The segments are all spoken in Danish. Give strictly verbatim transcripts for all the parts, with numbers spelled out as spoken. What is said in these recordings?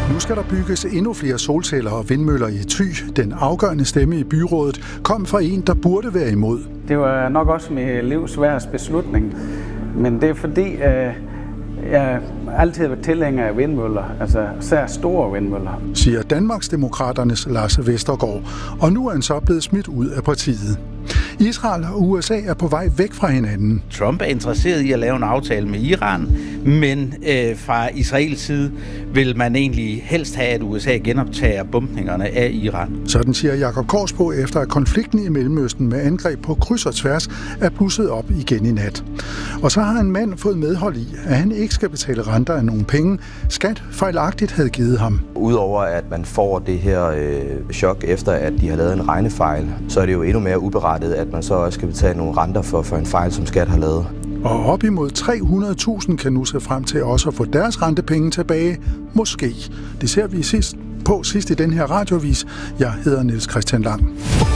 Nu skal der bygges endnu flere solceller og vindmøller i Thy. Den afgørende stemme i byrådet kom fra en, der burde være imod. Det var nok også mit livs sværeste beslutning, men det er fordi, øh, jeg altid har været tilhænger af vindmøller, altså især store vindmøller. Siger Danmarksdemokraternes Lars Vestergaard, og nu er han så blevet smidt ud af partiet. Israel og U S A er på vej væk fra hinanden. Trump er interesseret i at lave en aftale med Iran, men øh, fra Israels side vil man egentlig helst have, at U S A genoptager bombningerne af Iran. Sådan siger Jakob Korsbo, efter at konflikten i Mellemøsten med angreb på kryds og tværs er blusset op igen i nat. Og så har en mand fået medhold i, at han ikke skal betale renter af nogle penge, skat fejlagtigt havde givet ham. Udover at man får det her øh, chok efter, at de har lavet en regnefejl, så er det jo endnu mere uberettiget, at man så også skal betale nogle renter for, for en fejl, som skat har lavet. Og op imod tre hundrede tusind kan nu se frem til også at få deres rentepenge tilbage. Måske. Det ser vi sidst på sidst i den her radiovis. Jeg hedder Niels Christian Lang.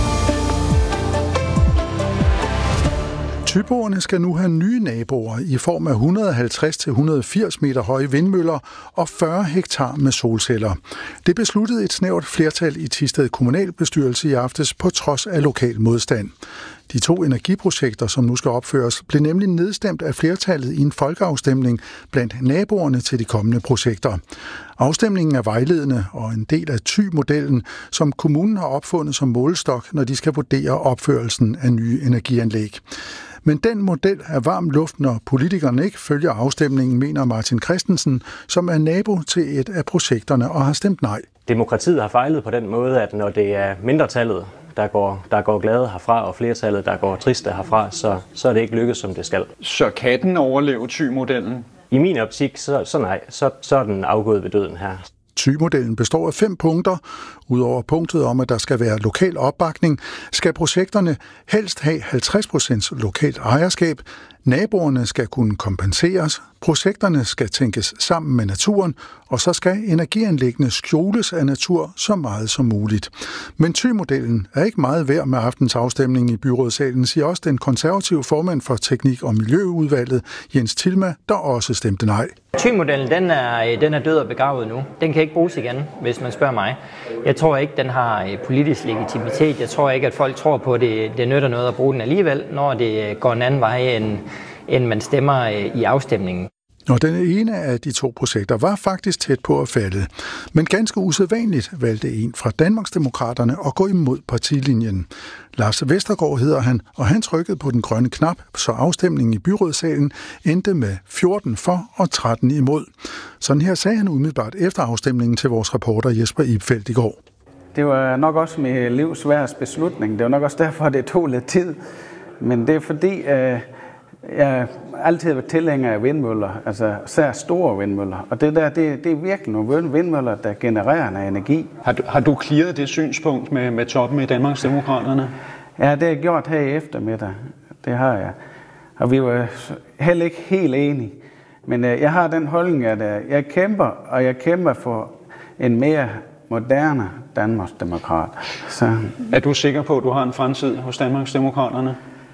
Thyboerne skal nu have nye naboer i form af et hundrede og halvtreds til et hundrede og firs meter høje vindmøller og fyrre hektar med solceller. Det besluttede et snævert flertal i Thisted kommunalbestyrelse i aftes på trods af lokal modstand. De to energiprojekter, som nu skal opføres, blev nemlig nedstemt af flertallet i en folkeafstemning blandt naboerne til de kommende projekter. Afstemningen er vejledende og en del af Thy-modellen, som kommunen har opfundet som målestok, når de skal vurdere opførelsen af nye energianlæg. Men den model er varm luft, når politikerne ikke følger afstemningen, mener Martin Christensen, som er nabo til et af projekterne og har stemt nej. Demokratiet har fejlet på den måde, at når det er mindretallet, der går, der går glade herfra, og flertallet, der går triste herfra, så, så er det ikke lykkedes, som det skal. Så kan den overleve Thy-modellen? I min optik, så, så nej, så, så er den afgået ved døden her. Thy-modellen består af fem punkter. Udover punktet om, at der skal være lokal opbakning, skal projekterne helst have halvtreds procent lokalt ejerskab. Naboerne skal kunne kompenseres, projekterne skal tænkes sammen med naturen, og så skal energianlæggene skjules af natur så meget som muligt. Men Thy-modellen er ikke meget værd med aftens afstemning i byrådssalen, siger også den konservative formand for Teknik- og Miljøudvalget, Jens Tilma, der også stemte nej. Thy-modellen, den er, den er død og begravet nu. Den kan ikke bruges igen, hvis man spørger mig. Jeg tror ikke, den har politisk legitimitet. Jeg tror ikke, at folk tror på, at det, det nytter noget at bruge den alligevel, når det går en anden vej, end, end man stemmer i afstemningen. Og den ene af de to projekter var faktisk tæt på at falde. Men ganske usædvanligt valgte en fra Danmarksdemokraterne at gå imod partilinjen. Lars Vestergaard hedder han, og han trykkede på den grønne knap, så afstemningen i byrådssalen endte med fjorten for og tretten imod. Sådan her sagde han umiddelbart efter afstemningen til vores reporter Jesper Ibfeldt i går. Det var nok også mit livs sværeste beslutning. Det var nok også derfor, det tog lidt tid. Men det er fordi, øh, jeg altid har været tilhænger af vindmøller, altså især store vindmøller. Og det der, det, det er virkelig nogle vindmøller, der genererer noget energi. Har du, har du clearet det synspunkt med, med toppen i Danmarksdemokraterne? Ja, det har jeg gjort her i eftermiddag. Det har jeg. Og vi var heller ikke helt enige. Men øh, jeg har den holdning, at øh, jeg kæmper, og jeg kæmper for en mere moderne Danmarksdemokrat. Så er du sikker på, at du har en fremtid hos Danmarksdemokraterne?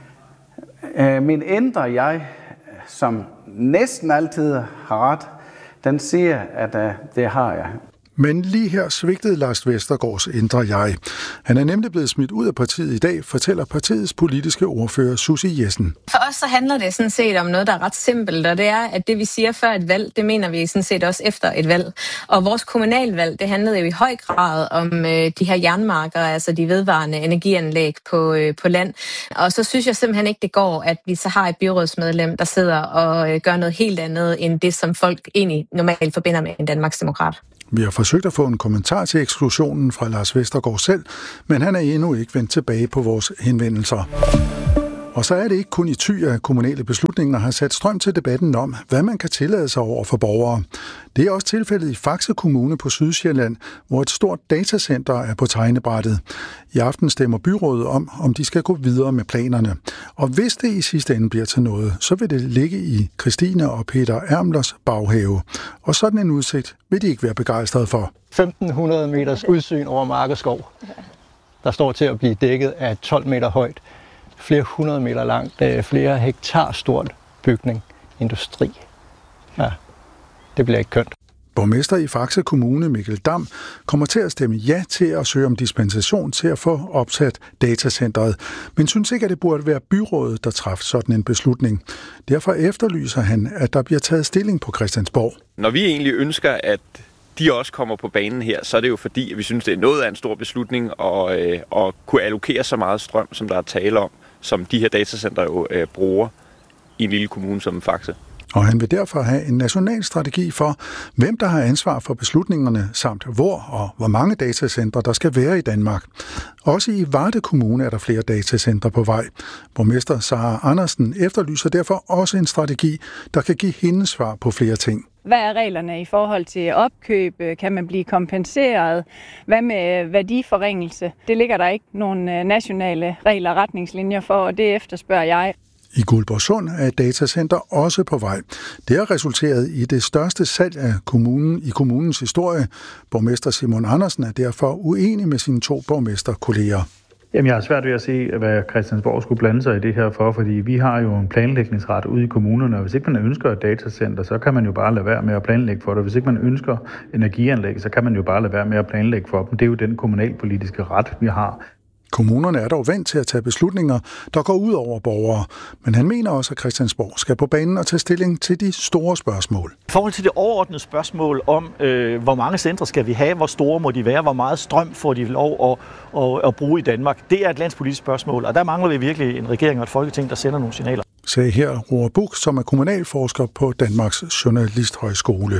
Øh, min indre jeg, som næsten altid har ret, den siger, at øh, det har jeg. Men lige her svigtede Lars Vestergaards indre jeg. Han er nemlig blevet smidt ud af partiet i dag, fortæller partiets politiske ordfører Susie Jessen. For os så handler det sådan set om noget, der er ret simpelt, og det er, at det vi siger før et valg, det mener vi sådan set også efter et valg. Og vores kommunalvalg, det handlede jo i høj grad om øh, de her jernmarker, altså de vedvarende energianlæg på, øh, på land. Og så synes jeg simpelthen ikke, det går, at vi så har et byrådsmedlem, der sidder og øh, gør noget helt andet, end det, som folk egentlig normalt forbinder med en Danmarksdemokrat. Vi har forsøgt at få en kommentar til eksklusionen fra Lars Vestergaard selv, men han er endnu ikke vendt tilbage på vores henvendelser. Og så er det ikke kun i Thy, at kommunale beslutninger har sat strøm til debatten om, hvad man kan tillade sig over for borgere. Det er også tilfældet i Faxe Kommune på Sydsjælland, hvor et stort datacenter er på tegnebrættet. I aften stemmer byrådet om, om de skal gå videre med planerne. Og hvis det i sidste ende bliver til noget, så vil det ligge i Christine og Peter Ermlers baghave. Og sådan en udsigt vil de ikke være begejstrede for. femten hundrede meters udsyn over mark og skov, der står til at blive dækket af tolv meter højt, flere hundrede meter langt, flere hektar stort bygning, industri. Ja, det bliver ikke kønt. Borgmester i Faxe Kommune, Mikkel Dam, kommer til at stemme ja til at søge om dispensation til at få opsat datacentret, men synes ikke, at det burde være byrådet, der træffer sådan en beslutning. Derfor efterlyser han, at der bliver taget stilling på Christiansborg. Når vi egentlig ønsker, at de også kommer på banen her, så er det jo fordi, at vi synes, det er noget af en stor beslutning at, øh, at kunne allokere så meget strøm, som der er tale om, som de her datacenter jo øh, bruger i en lille kommune som Faxe. Og han vil derfor have en national strategi for, hvem der har ansvar for beslutningerne, samt hvor og hvor mange datacentre der skal være i Danmark. Også i Varde Kommune er der flere datacentre på vej. Borgmester Sara Andersen efterlyser derfor også en strategi, der kan give hende svar på flere ting. Hvad er reglerne i forhold til opkøb? Kan man blive kompenseret? Hvad med værdiforringelse? Det ligger der ikke nogen nationale regler og retningslinjer for, og det efterspørger jeg. I Guldborgsund er et datacenter også på vej. Det har resulteret i det største salg af kommunen i kommunens historie. Borgmester Simon Andersen er derfor uenig med sine to borgmesterkolleger. Jamen, jeg har svært ved at se, hvad Christiansborg skulle blande sig i det her for, fordi vi har jo en planlægningsret ude i kommunerne, og hvis ikke man ønsker et datacenter, så kan man jo bare lade være med at planlægge for det. Hvis ikke man ønsker energianlæg, så kan man jo bare lade være med at planlægge for dem. Det er jo den kommunalpolitiske ret, vi har. Kommunerne er dog vant til at tage beslutninger, der går ud over borgere, men han mener også, at Christiansborg skal på banen og tage stilling til de store spørgsmål. I forhold til det overordnede spørgsmål om, øh, hvor mange centre skal vi have, hvor store må de være, hvor meget strøm får de lov at, at, at bruge i Danmark, det er et landspolitisk spørgsmål, og der mangler vi virkelig en regering og et folketing, der sender nogle signaler. Sagde her Roar Buch, som er kommunalforsker på Danmarks Journalisthøjskole.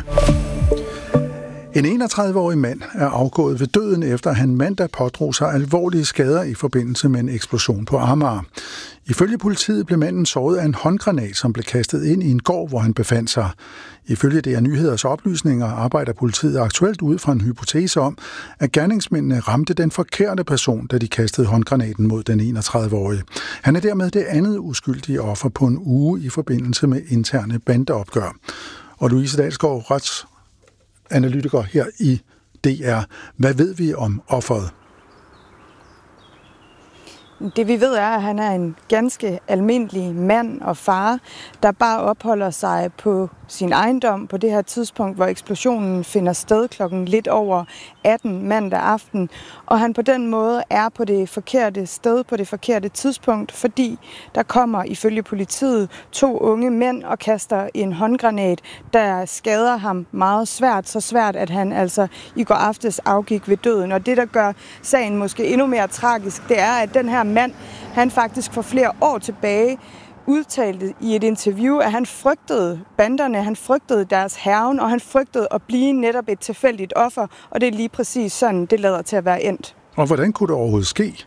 En enogtredive-årig mand er afgået ved døden, efter han mandag pådrog sig alvorlige skader i forbindelse med en eksplosion på Amager. Ifølge politiet blev manden såret af en håndgranat, som blev kastet ind i en gård, hvor han befandt sig. Ifølge D R Nyheders oplysninger arbejder politiet aktuelt ud fra en hypotese om, at gerningsmændene ramte den forkerte person, da de kastede håndgranaten mod den enogtredive-årige. Han er dermed det andet uskyldige offer på en uge i forbindelse med interne bandeopgør. Og Louise Dalsgaard, rets analytiker her i D R. Hvad ved vi om offeret? Det vi ved er, at han er en ganske almindelig mand og far, der bare opholder sig på sin ejendom på det her tidspunkt, hvor eksplosionen finder sted klokken lidt over atten mandag aften. Og han på den måde er på det forkerte sted på det forkerte tidspunkt, fordi der kommer ifølge politiet to unge mænd og kaster en håndgranat, der skader ham meget svært, så svært, at han altså i går aftes afgik ved døden. Og det, der gør sagen måske endnu mere tragisk, det er, at den her mand, han faktisk for flere år tilbage udtalte i et interview, at han frygtede banderne, han frygtede deres hærgen, og han frygtede at blive netop et tilfældigt offer, og det er lige præcis sådan, det lader til at være endt. Og hvordan kunne det overhovedet ske?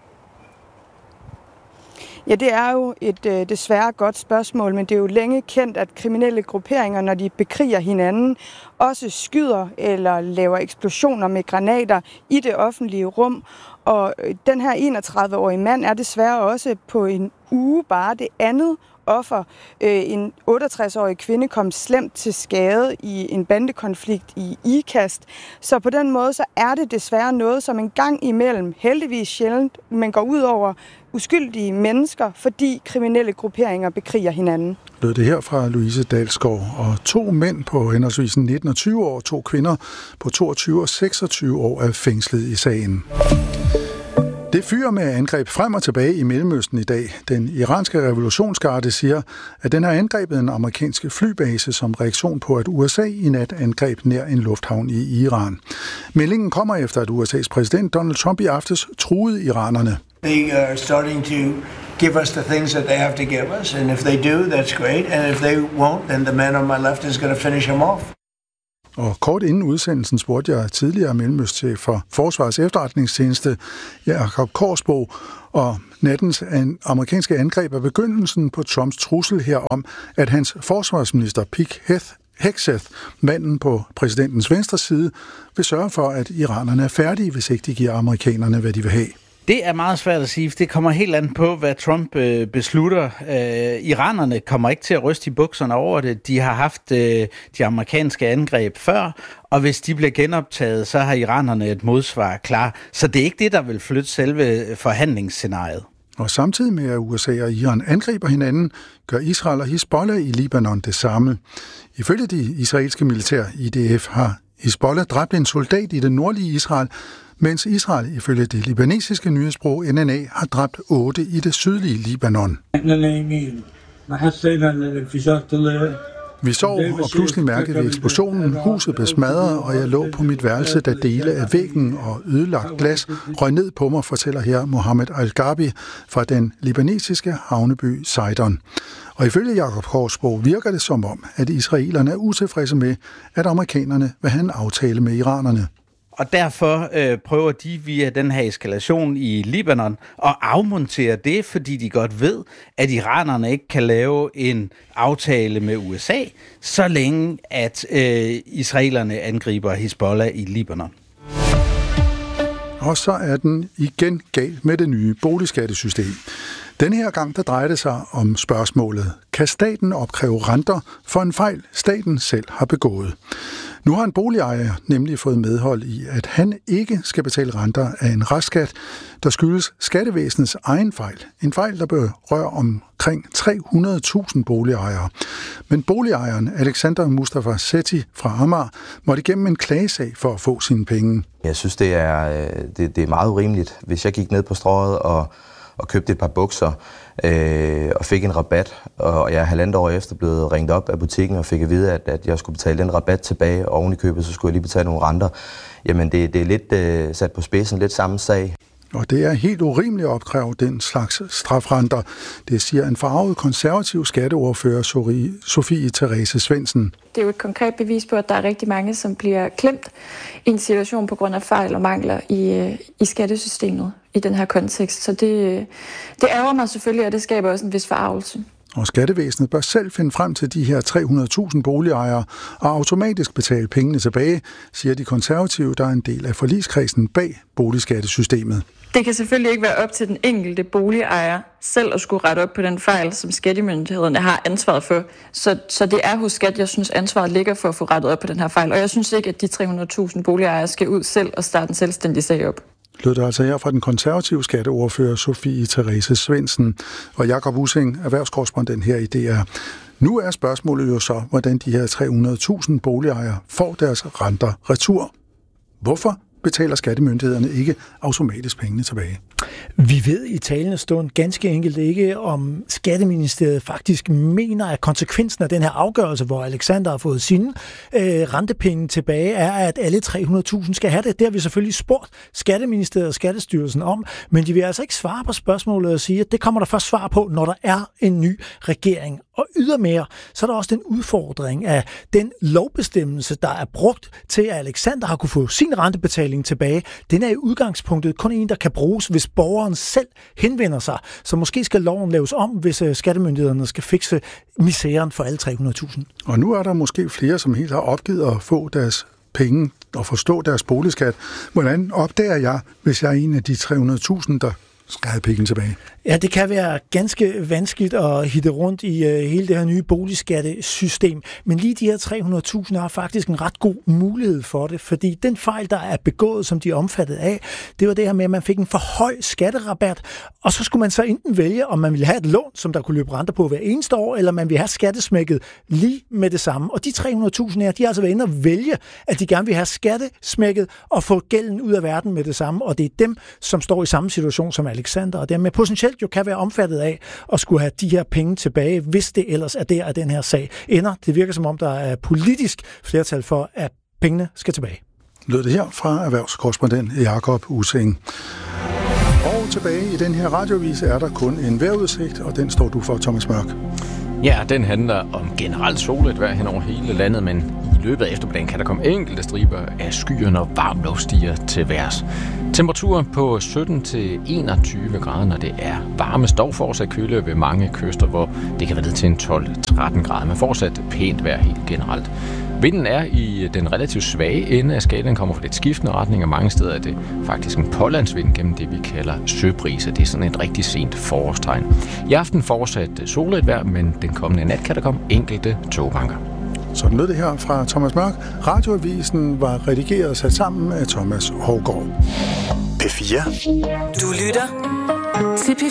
Ja, det er jo et øh, desværre godt spørgsmål, men det er jo længe kendt, at kriminelle grupperinger, når de bekriger hinanden, også skyder eller laver eksplosioner med granater i det offentlige rum. Og den her enogtredive-årige mand er desværre også på en uge bare det andet offer. En otteogtres-årig kvinde kom slemt til skade i en bandekonflikt i Ikast. Så på den måde så er det desværre noget, som en gang imellem, heldigvis sjældent, men går ud over uskyldige mennesker, fordi kriminelle grupperinger bekriger hinanden. Lød det her fra Louise Dalsgaard, og to mænd på henholdsvis nitten og tyve år, to kvinder på toogtyve og seksogtyve år er fængslet i sagen. Det fyrer med angreb frem og tilbage i Mellemøsten i dag. Den iranske revolutionsgarde siger, at den har angrebet en amerikansk flybase som reaktion på, at U S A i nat angreb nær en lufthavn i Iran. Meldingen kommer efter, at U S A's præsident Donald Trump i aftes truede iranerne. They are starting to give us the things that they have to give us, and if they do, that's great, and if they won't, then the man on my left is going to finish them off. Og kort inden udsendelsen spurgte jeg tidligere mellemøstchef for Forsvarets Efterretningstjeneste, Jakob Korsbo, og nattens amerikanske angreb er begyndelsen på Trumps trussel her om, at hans forsvarsminister Pete Hegseth, manden på præsidentens venstre side, vil sørge for, at iranerne er færdige, hvis ikke de giver amerikanerne, hvad de vil have. Det er meget svært at sige, for det kommer helt an på, hvad Trump øh, beslutter. Øh, iranerne kommer ikke til at ryste i bukserne over det. De har haft øh, de amerikanske angreb før, og hvis de bliver genoptaget, så har iranerne et modsvar klar. Så det er ikke det, der vil flytte selve forhandlingsscenariet. Og samtidig med, at U S A og Iran angriber hinanden, gør Israel og Hizbollah i Libanon det samme. Ifølge de israelske militær I D F har Hizbollah dræbt en soldat i det nordlige Israel, mens Israel ifølge det libanesiske nyhedsbureau N N A har dræbt otte i det sydlige Libanon. Vi sov, og pludselig mærkede vi eksplosionen. Huset blev smadret, og jeg lå på mit værelse, da dele af væggen og ødelagt glas røg ned på mig, fortæller her Mohammed Al-Gabi fra den libanesiske havneby Sidon. Og ifølge Jakob Korsbo virker det som om, at israelerne er utilfredse med, at amerikanerne vil have en aftale med iranerne. Og derfor øh, prøver de via den her eskalation i Libanon at afmontere det, fordi de godt ved, at iranerne ikke kan lave en aftale med U S A, så længe at øh, israelerne angriber Hizbollah i Libanon. Og så er den igen galt med det nye boligskattesystem. Denne her gang der drejer det sig om spørgsmålet: kan staten opkræve renter for en fejl, staten selv har begået? Nu har en boligejer nemlig fået medhold i, at han ikke skal betale renter af en restskat, der skyldes skattevæsenets egen fejl. En fejl, der berører omkring tre hundrede tusind boligejere. Men boligejeren Alexander Mustafa Sethi fra Amager måtte igennem en klagesag for at få sine penge. Jeg synes, det er, det, det er meget urimeligt. Hvis jeg gik ned på strøget og, og købte et par bukser øh, og fik en rabat, og jeg er halvandet år efter blevet ringet op af butikken og fik at vide, at, at jeg skulle betale den rabat tilbage, og oven i købet, så skulle jeg lige betale nogle renter. Jamen, det, det er lidt øh, sat på spidsen, lidt samme sag. Og det er helt urimeligt at opkræve den slags strafrenter. Det siger en farvet konservativ skatteordfører, Sofie Therese Svendsen. Det er jo et konkret bevis på, at der er rigtig mange, som bliver klemt i en situation på grund af fejl og mangler i, i skattesystemet i den her kontekst. Så det, det ærger mig selvfølgelig, og det skaber også en vis forargelse. Og skattevæsenet bør selv finde frem til de her tre hundrede tusind boligejere og automatisk betale pengene tilbage, siger de konservative, der er en del af forligskredsen bag boligskattesystemet. Det kan selvfølgelig ikke være op til den enkelte boligejer selv at skulle rette op på den fejl, som skattemyndighederne har ansvaret for. Så, så det er hos skat, jeg synes, ansvaret ligger for at få rettet op på den her fejl. Og jeg synes ikke, at de tre hundrede tusind boligejere skal ud selv og starte en selvstændig sag op. Lød det altså her fra den konservative skatteordfører Sofie Therese Svendsen og Jakob Ussing, erhvervskorrespondent her i D R. Nu er spørgsmålet jo så, hvordan de her tre hundrede tusind boligejere får deres renter retur. Hvorfor betaler skattemyndighederne ikke automatisk pengene tilbage? Vi ved i talende stund ganske enkelt ikke, om Skatteministeriet faktisk mener, at konsekvensen af den her afgørelse, hvor Alexander har fået sine øh, rentepenge tilbage, er, at alle tre hundrede tusind skal have det. Det har vi selvfølgelig spurgt Skatteministeriet og Skattestyrelsen om, men de vil altså ikke svare på spørgsmålet og sige, at det kommer der først svar på, når der er en ny regering. Og ydermere, så er der også den udfordring af den lovbestemmelse, der er brugt til, at Alexander har kunne få sin rentebetaling tilbage. Den er i udgangspunktet kun en, der kan bruges, hvis borgeren selv henvender sig. Så måske skal loven laves om, hvis skattemyndighederne skal fikse misæren for alle tre hundrede tusind. Og nu er der måske flere, som helt har opgivet at få deres penge og forstå deres boligskat. Hvordan opdager jeg, hvis jeg er en af de tre hundrede tusind, der skal have penge tilbage? Ja, det kan være ganske vanskeligt at hitte rundt i uh, hele det her nye boligskattesystem, men lige de her tre hundrede tusind har faktisk en ret god mulighed for det, fordi den fejl, der er begået, som de er omfattet af, det var det her med, at man fik en for høj skatterabat, og så skulle man så enten vælge, om man ville have et lån, som der kunne løbe renter på hver eneste år, eller man ville have skattesmækket lige med det samme. Og de tre hundrede tusind her, de har altså været inde og vælge, at de gerne vil have skattesmækket og få gælden ud af verden med det samme, og det er dem, som står i samme situation som Alexander, og dermed potentielt jo kan være omfattet af at skulle have de her penge tilbage, hvis det ellers er der, at den her sag ender. Det virker som om, der er politisk flertal for, at pengene skal tilbage. Lød det her fra erhvervskorrespondent Jakob Ussing. Og tilbage i den her radiovis er der kun en vejrudsigt, og den står du for, Thomas Mørk. Ja, den handler om generelt soligt vejr hen over hele landet, men i løbet af eftermiddagen kan der komme enkelte striber af skyer, når varm luft stiger til værs. Temperaturer på sytten til enogtyve grader, når det er varmest, dog fortsat køle ved mange kyster, hvor det kan være ned til en tolv til tretten grader, men fortsat pænt vejr helt generelt. Vinden er i den relativt svage ende af skalaen, kommer fra lidt skiftende retning, og mange steder er det faktisk en pålandsvind gennem det, vi kalder søbriser. Det er sådan et rigtig sent forårstegn. I aften fortsat soligt vejr, men den kommende nat kan der komme enkelte togbanker. Sådan lød det her fra Thomas Mørk. Radioavisen var redigeret og sat sammen af Thomas Hougaard. P fire. Du lytter til P